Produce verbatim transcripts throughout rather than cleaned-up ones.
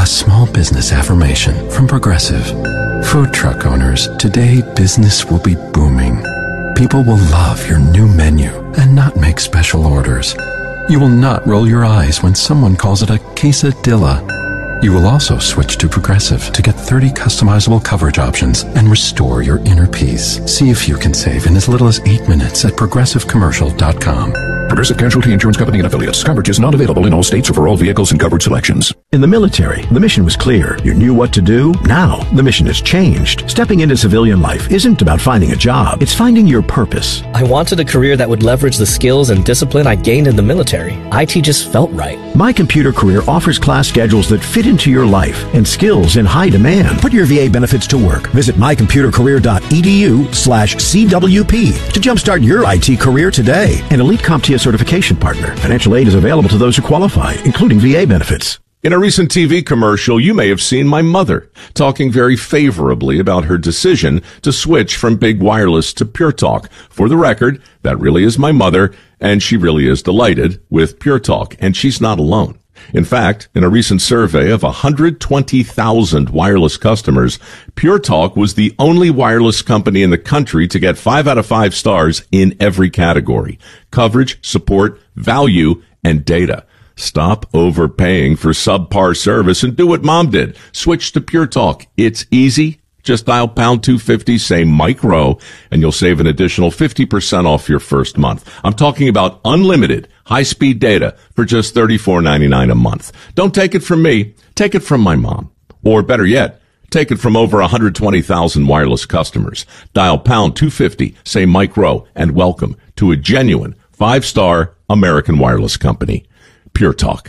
A small business affirmation from Progressive. Food truck owners, today business will be booming. People will love your new menu and not make special orders. You will not roll your eyes when someone calls it a quesadilla. You will also switch to Progressive to get thirty customizable coverage options and restore your inner peace. See if you can save in as little as eight minutes at progressive commercial dot com. Progressive Casualty Insurance Company and Affiliates. Coverage is not available in all states or for all vehicles and coverage selections. In the military, the mission was clear. You knew what to do. Now, the mission has changed. Stepping into civilian life isn't about finding a job. It's finding your purpose. I wanted a career that would leverage the skills and discipline I gained in the military. I T just felt right. My Computer Career offers class schedules that fit into your life and skills in high demand. Put your V A benefits to work. Visit my computer career dot e d u slash C W P to jumpstart your I T career today. An Elite CompTIA certification partner. Financial aid is available to those who qualify, including V A benefits. In a recent T V commercial, you may have seen my mother talking very favorably about her decision to switch from Big Wireless to Pure Talk. For the record, that really is my mother, and she really is delighted with Pure Talk, and she's not alone. In fact, in a recent survey of one hundred twenty thousand wireless customers, Pure Talk was the only wireless company in the country to get five out of five stars in every category: coverage, support, value, and data. Stop overpaying for subpar service and do what Mom did. Switch to Pure Talk. It's easy. Just dial pound two fifty, say Mike Rowe, and you'll save an additional fifty percent off your first month. I'm talking about unlimited high-speed data for just thirty-four ninety-nine a month. Don't take it from me. Take it from my mom. Or better yet, take it from over one hundred twenty thousand wireless customers. Dial pound two fifty, say Mike Rowe, and welcome to a genuine five-star American wireless company. Pure Talk.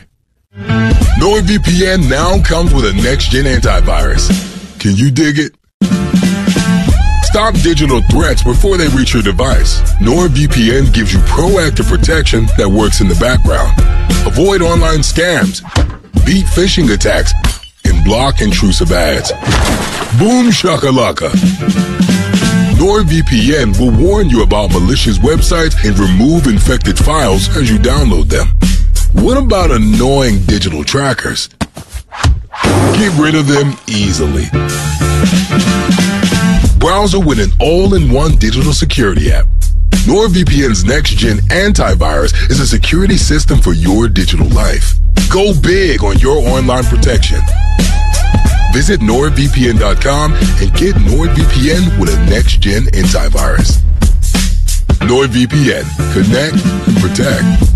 NordVPN now comes with a next-gen antivirus. Can you dig it? Stop digital threats before they reach your device. NordVPN gives you proactive protection that works in the background. Avoid online scams, beat phishing attacks, and block intrusive ads. Boom shakalaka. NordVPN will warn you about malicious websites and remove infected files as you download them. What about annoying digital trackers? Get rid of them easily. Browser with an all-in-one digital security app. NordVPN's next-gen antivirus is a security system for your digital life. Go big on your online protection. Visit nord V P N dot com and get NordVPN with a next-gen antivirus. NordVPN. Connect, protect.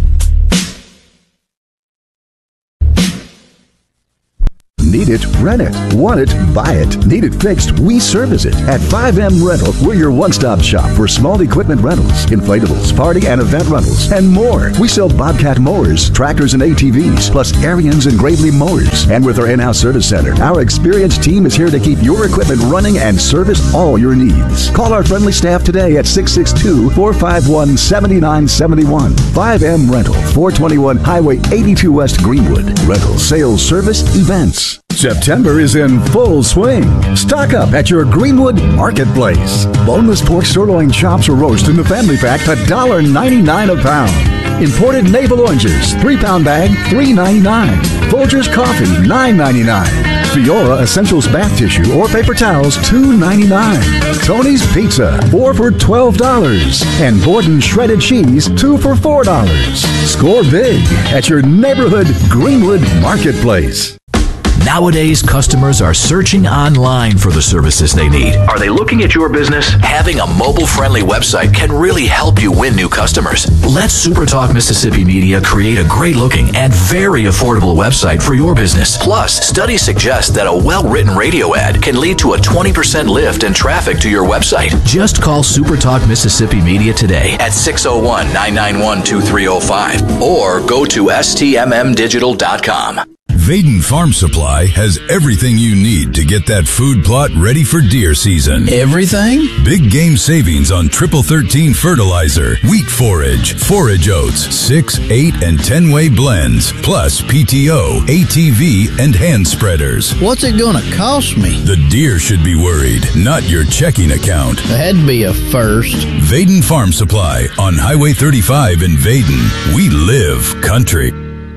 Need it? Rent it. Want it? Buy it. Need it fixed? We service it. At five M Rental, we're your one-stop shop for small equipment rentals, inflatables, party and event rentals, and more. We sell Bobcat mowers, tractors and A T Vs, plus Ariens and Gravely mowers. And with our in-house service center, our experienced team is here to keep your equipment running and service all your needs. Call our friendly staff today at six six two, four five one, seven nine seven one. five M Rental, four twenty-one Highway eighty-two West Greenwood. Rental, sales, service, events. September is in full swing. Stock up at your Greenwood Marketplace. Boneless pork sirloin chops or roast in the family pack, one dollar ninety-nine a pound. Imported navel oranges, three pound bag, three ninety-nine. Folgers coffee, nine ninety-nine. Fiora Essentials bath tissue or paper towels, two ninety-nine. Tony's Pizza, four for twelve dollars. And Borden shredded cheese, two for four dollars. Score big at your neighborhood Greenwood Marketplace. Nowadays, customers are searching online for the services they need. Are they looking at your business? Having a mobile-friendly website can really help you win new customers. Let SuperTalk Mississippi Media create a great-looking and very affordable website for your business. Plus, studies suggest that a well-written radio ad can lead to a twenty percent lift in traffic to your website. Just call SuperTalk Mississippi Media today at six oh one, nine nine one, two three oh five or go to S T M M digital dot com. Vaden Farm Supply has everything you need to get that food plot ready for deer season. Everything? Big game savings on triple thirteen fertilizer, wheat forage, forage oats, six, eight, and ten-way blends, plus P T O, A T V, and hand spreaders. What's it gonna cost me? The deer should be worried, not your checking account. That'd be a first. Vaden Farm Supply on Highway thirty-five in Vaden. We live country.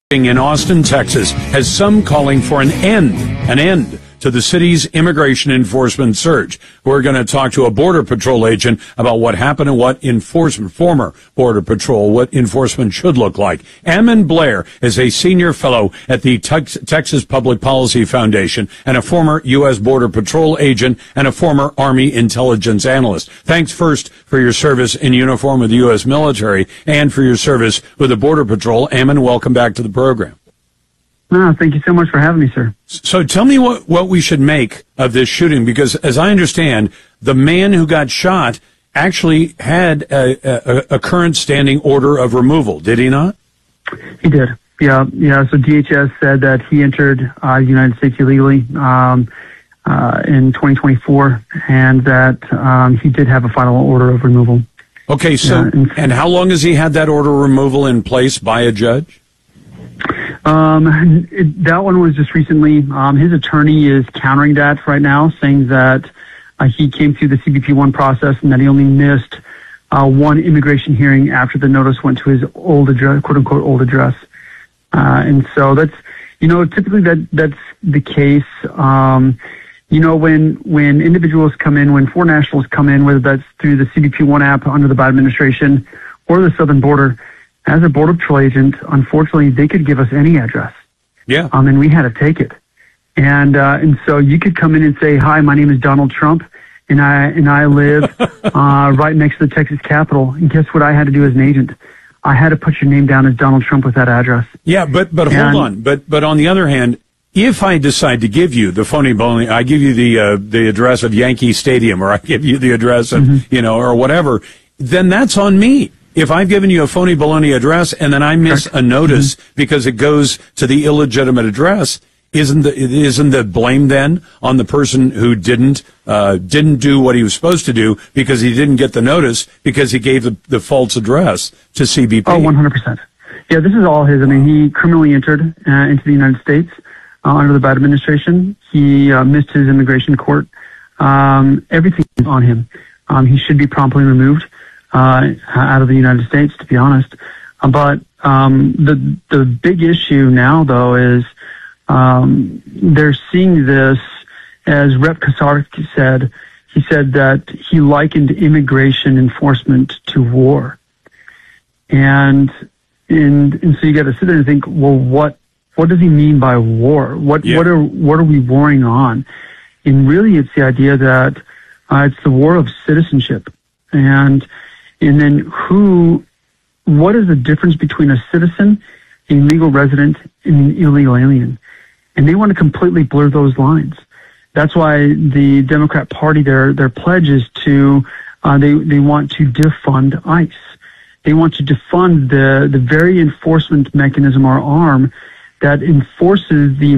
in Austin, Texas, has some calling for an end, an end to the city's immigration enforcement surge. We're going to talk to a Border Patrol agent about what happened and what enforcement, former Border Patrol, what enforcement should look like. Ammon Blair is a senior fellow at the Tex- Texas Public Policy Foundation and a former U S Border Patrol agent and a former Army intelligence analyst. Thanks first for your service in uniform with the U S military and for your service with the Border Patrol. Ammon, welcome back to the program. No, thank you so much for having me, sir. So tell me what, what we should make of this shooting, because as I understand, the man who got shot actually had a, a, a current standing order of removal, did he not? He did. Yeah, yeah. So D H S said that he entered uh, the United States illegally um, uh, in twenty twenty-four, and that um, he did have a final order of removal. Okay, so, yeah, and, and how long has he had that order of removal in place by a judge? Um, it, that one was just recently. Um, his attorney is countering that right now, saying that uh, he came through the C B P one process and that he only missed uh, one immigration hearing after the notice went to his old address, quote unquote, old address. Uh, and so that's, you know, typically that that's the case. Um, you know, when when individuals come in, when foreign nationals come in, whether that's through the C B P one app under the Biden administration or the southern border. As a Border Patrol agent, unfortunately, they could give us any address. Yeah. Um, and we had to take it. And uh, and so you could come in and say, "Hi, my name is Donald Trump, and I and I live uh, right next to the Texas Capitol." And guess what I had to do as an agent? I had to put your name down as Donald Trump with that address. Yeah, but but and, hold on. But but on the other hand, if I decide to give you the phony baloney, I give you the uh, the address of Yankee Stadium, or I give you the address of mm-hmm. you know, or whatever, then that's on me. If I've given you a phony baloney address and then I miss a notice mm-hmm. because it goes to the illegitimate address, isn't the isn't the blame then on the person who didn't uh, didn't do what he was supposed to do because he didn't get the notice because he gave the, the false address to C B P? Oh, one hundred percent. Yeah, this is all his. I mean, he criminally entered uh, into the United States uh, under the Biden administration. He uh, missed his immigration court. Um, everything is on him. Um, he should be promptly removed Uh, out of the United States, to be honest. Uh, but um, the the big issue now, though, is um, they're seeing this, as Representative Kasarski said. He said that he likened immigration enforcement to war, and and and so you got to sit there and think, well, what what does he mean by war? What yeah. what are what are we warring on? And really, it's the idea that uh, it's the war of citizenship, and And then who, what is the difference between a citizen, a legal resident, and an illegal alien? And they want to completely blur those lines. That's why the Democrat Party, their their pledge is to, uh, they, they want to defund ICE. They want to defund the, the very enforcement mechanism or arm that enforces the